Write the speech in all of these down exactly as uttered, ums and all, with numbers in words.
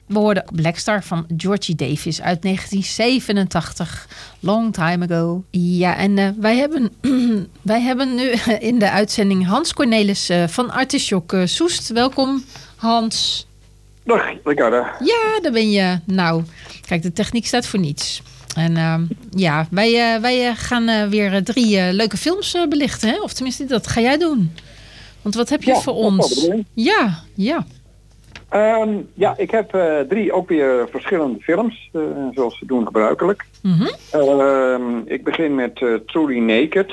we hoorden Blackstar van Georgie Davis uit negentien zevenentachtig. Long time ago. Ja, en uh, wij, hebben, wij hebben nu in de uitzending Hans Cornelis uh, van Artisjok uh, Soest. Welkom, Hans. Dag, Ricarda. Ja, daar ben je. Nou, kijk, de techniek staat voor niets. En uh, ja, wij, uh, wij uh, gaan uh, weer uh, drie uh, leuke films uh, belichten, hè? Of tenminste, dat ga jij doen. Want wat heb je ja, voor ons? Ja, ja. Um, ja, ik heb uh, drie ook weer verschillende films, uh, zoals ze doen gebruikelijk. Mm-hmm. Uh, ik begin met uh, Truly Naked.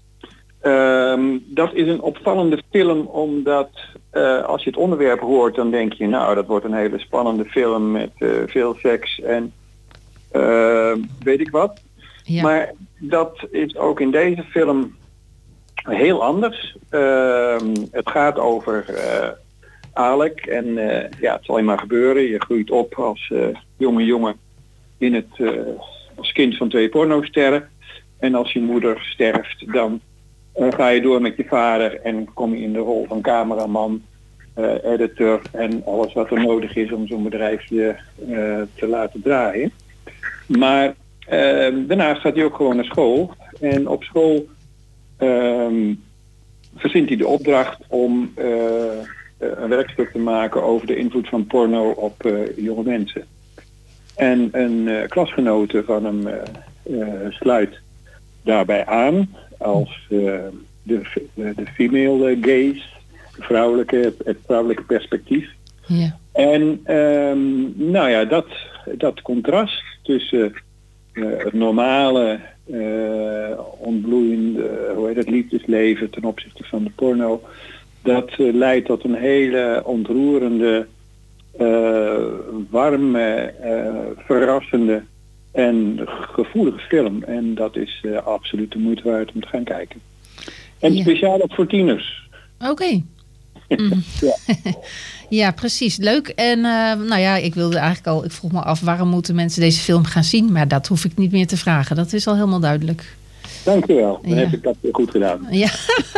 Um, dat is een opvallende film omdat uh, als je het onderwerp hoort, dan denk je, nou, dat wordt een hele spannende film met uh, veel seks en uh, weet ik wat. Ja. Maar dat is ook in deze film heel anders. Uh, het gaat over uh, Alec en uh, ja, het zal je maar gebeuren. Je groeit op als uh, jonge jongen in het, uh, als kind van twee pornosterren. En als je moeder sterft, dan uh, ga je door met je vader en kom je in de rol van cameraman, uh, editor en alles wat er nodig is om zo'n bedrijfje uh, te laten draaien. Maar uh, daarnaast gaat hij ook gewoon naar school. En op school um, verzint hij de opdracht om uh, een werkstuk te maken over de invloed van porno op uh, jonge mensen. En een uh, klasgenote van hem uh, uh, sluit daarbij aan als uh, de, de, de female gaze, de vrouwelijke, het vrouwelijke perspectief. Ja. En um, nou ja, dat, dat contrast tussen uh, het normale, uh, ontbloeiende, hoe heet het, liefdesleven ten opzichte van de porno, dat uh, leidt tot een hele ontroerende, uh, warme, uh, verrassende en gevoelige film. En dat is uh, absoluut de moeite waard om te gaan kijken. En ja. Speciaal ook voor tieners. Oké. Okay. Mm. ja. ja, precies. Leuk. En uh, nou ja, ik wilde eigenlijk al, ik vroeg me af, waarom moeten mensen deze film gaan zien? Maar dat hoef ik niet meer te vragen. Dat is al helemaal duidelijk. Dank je wel. Dan ja. heb ik dat goed gedaan. Ja.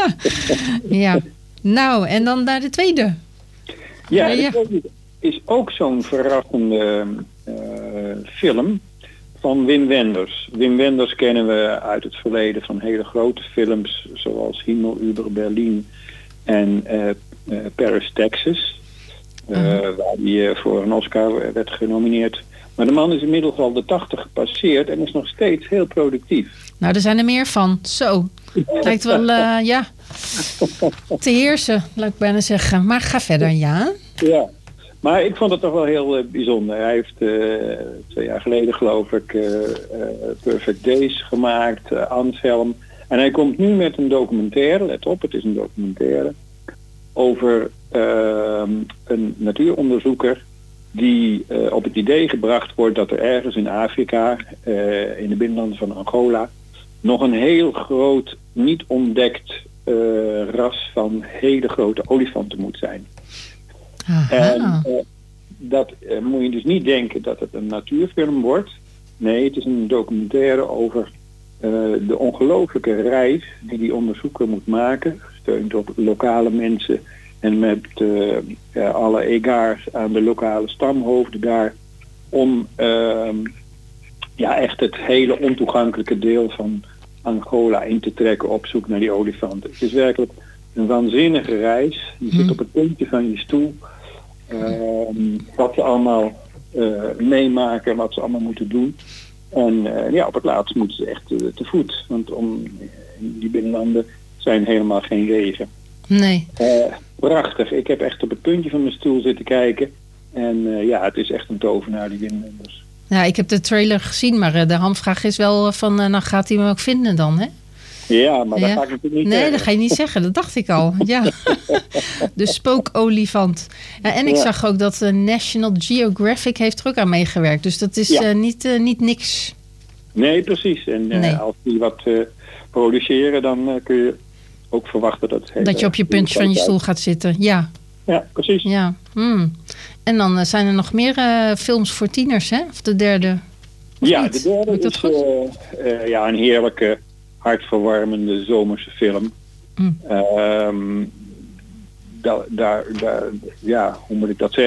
ja. Nou, en dan naar de tweede. Ja, de tweede is ook zo'n verrassende uh, film van Wim Wenders. Wim Wenders kennen we uit het verleden van hele grote films zoals Himmel über Berlin en uh, uh, Paris, Texas. Uh, uh-huh. Waar hij uh, voor een Oscar werd genomineerd. Maar de man is inmiddels al de tachtig gepasseerd en is nog steeds heel productief. Nou, er zijn er meer van. Zo. Het lijkt wel, uh, ja, te heersen, laat ik bijna zeggen. Maar ga verder, ja. Ja, maar ik vond het toch wel heel uh, bijzonder. Hij heeft uh, twee jaar geleden, geloof ik, uh, uh, Perfect Days gemaakt, uh, Anselm. En hij komt nu met een documentaire, let op, het is een documentaire, over uh, een natuuronderzoeker die uh, op het idee gebracht wordt dat er ergens in Afrika, uh, in de binnenlanden van Angola, nog een heel groot, niet ontdekt uh, ras van hele grote olifanten moet zijn. Aha. En uh, dat uh, moet je dus niet denken dat het een natuurfilm wordt. Nee, het is een documentaire over uh, de ongelooflijke reis die die onderzoeker moet maken, gesteund door lokale mensen en met uh, uh, alle egaars aan de lokale stamhoofden daar, om uh, ja, echt het hele ontoegankelijke deel van Angola in te trekken op zoek naar die olifanten. Het is werkelijk een waanzinnige reis. Je zit op het puntje van je stoel. Uh, wat ze allemaal uh, meemaken en wat ze allemaal moeten doen. En uh, ja, op het laatst moeten ze echt uh, te voet. Want om in die binnenlanden zijn helemaal geen wegen. Nee. Uh, prachtig. Ik heb echt op het puntje van mijn stoel zitten kijken. En uh, ja, het is echt een tovenaar, die Wim Wenders. Ja, ik heb de trailer gezien, maar uh, de hamvraag is wel van, uh, nou gaat hij hem ook vinden dan, hè? Ja, maar dat ja. ga ik natuurlijk niet nee, zeggen. dat ga je niet zeggen, dat dacht ik al. Ja. De spookolifant. Ja, en ik ja. zag ook dat uh, National Geographic heeft er ook aan meegewerkt. Dus dat is ja. uh, niet, uh, niet niks. Nee, precies. En uh, nee. als die wat uh, produceren, dan uh, kun je ook verwachten dat... Het dat je op je puntje van je stoel gaat zitten, ja. Ja, precies. Ja. Hmm. En dan uh, zijn er nog meer uh, films voor tieners, hè? Of de derde? Of ja, niet? de derde is uh, uh, ja, een heerlijke, hartverwarmende zomerse film. Mm. Um, daar, daar, daar, ja, hoe moet ik dat zeggen?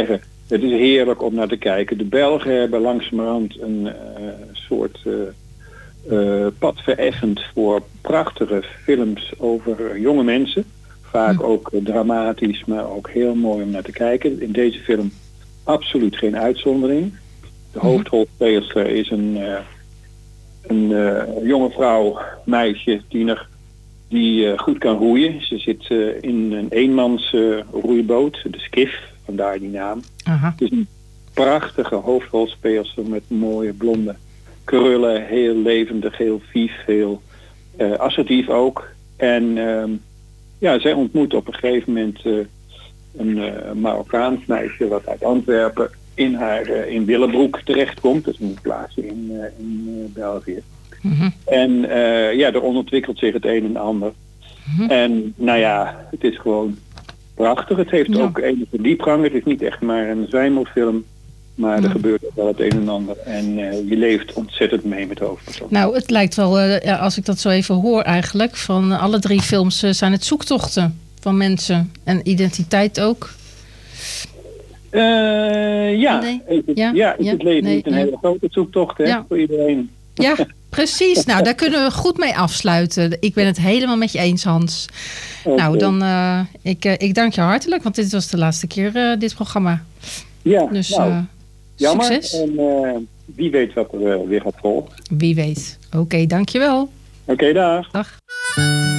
Het is heerlijk om naar te kijken. De Belgen hebben langzamerhand een uh, soort uh, uh, pad vereffend voor prachtige films over jonge mensen. Vaak hm. ook uh, dramatisch, maar ook heel mooi om naar te kijken. In deze film absoluut geen uitzondering. De hoofdrolspeelster is een, uh, een uh, jonge vrouw, meisje, tiener, die uh, goed kan roeien. Ze zit uh, in een eenmans uh, roeiboot, de Skiff, vandaar die naam. Aha. Het is een prachtige hoofdrolspeelster met mooie blonde krullen, heel levendig, heel vief, heel uh, assertief ook. En uh, ja, zij ontmoet op een gegeven moment uh, een uh, Marokkaans meisje wat uit Antwerpen in haar uh, in Willebroek terechtkomt. Dat is een plaatsje in, uh, in uh, België. Mm-hmm. En uh, ja, er ontwikkelt zich het een en ander. Mm-hmm. En nou ja, het is gewoon prachtig. Het heeft ja. ook enige diepgang. Het is niet echt maar een zwijmelfilm. Maar er mm. gebeurt ook wel het een en ander. En uh, je leeft ontzettend mee met de hoofdpersoon. Nou, het lijkt wel, uh, ja, als ik dat zo even hoor eigenlijk, van alle drie films uh, zijn het zoektochten van mensen. En identiteit ook. Uh, ja, nee. is het, ja, ja, is ja, het leven nee, niet een ja. hele grote zoektocht hè, ja. voor iedereen. Ja, precies. Nou, daar kunnen we goed mee afsluiten. Ik ben het helemaal met je eens, Hans. Okay. Nou, dan, uh, ik, uh, ik dank je hartelijk, want dit was de laatste keer uh, dit programma. Ja, dus nou, uh, jammer. Succes. En uh, wie weet wat er uh, weer gaat volgen. Wie weet. Oké, okay, dankjewel. Oké, okay, dag. Dag.